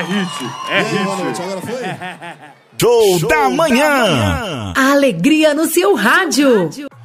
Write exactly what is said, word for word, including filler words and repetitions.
hit, é hit. Boa noite, agora foi? Show, Show da manhã. A alegria no seu rádio.